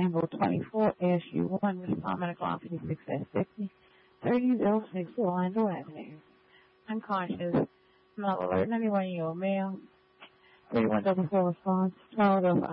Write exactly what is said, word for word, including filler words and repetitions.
Istanbul twenty-four S U one, responding to call fifty-six at sixty, thirty oh six Orlando Avenue. Unconscious, not alerting anyone in your mail. three one double four response, twelve oh five.